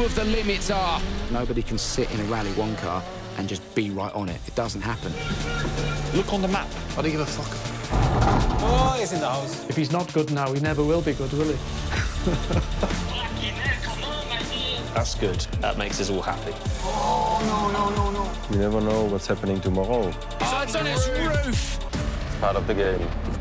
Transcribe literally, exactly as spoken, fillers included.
of the limits are. Nobody can sit in a Rally One car and just be right on it. It doesn't happen. Look on the map. I don't give a fuck. Oh, he's in the house. If he's not good now, he never will be good, will he? That's good. That makes us all happy. Oh, no, no, no, no. You never know what's happening tomorrow. So it's on its roof. Part of the game.